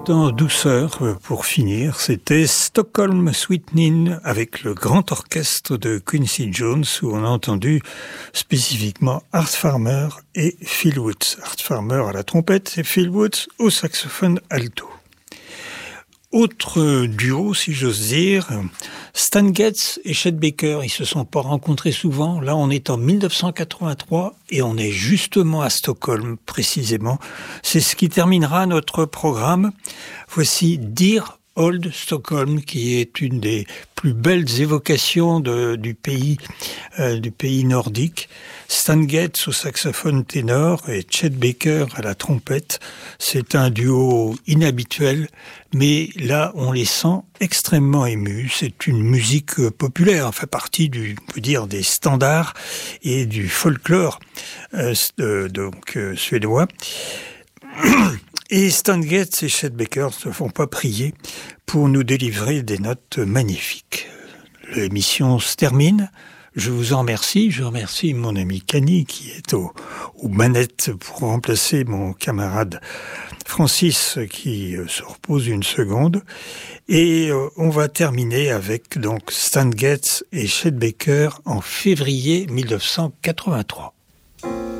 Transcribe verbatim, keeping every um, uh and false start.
En douceur, pour finir, c'était Stockholm Sweetening avec le grand orchestre de Quincy Jones où on a entendu spécifiquement Art Farmer et Phil Woods. Art Farmer à la trompette et Phil Woods au saxophone alto. Autre duo, si j'ose dire, Stan Getz et Chet Baker, ils se sont pas rencontrés souvent. Là, on est en mille neuf cent quatre-vingt-trois et on est justement à Stockholm, précisément. C'est ce qui terminera notre programme. Voici Dear Old Stockholm, qui est une des plus belles évocations de, du pays, euh, du pays nordique. Stan Getz au saxophone ténor et Chet Baker à la trompette. C'est un duo inhabituel, mais là, on les sent extrêmement émus. C'est une musique populaire, elle fait partie du, on peut dire, des standards et du folklore euh, de, donc euh, suédois. Et Stan Getz et Chet Baker ne se font pas prier pour nous délivrer des notes magnifiques. L'émission se termine. Je vous en remercie. Je remercie mon ami Kani qui est au, aux manettes pour remplacer mon camarade Francis qui se repose une seconde. Et euh, on va terminer avec donc Stan Getz et Chet Baker en février mille neuf cent quatre-vingt-trois.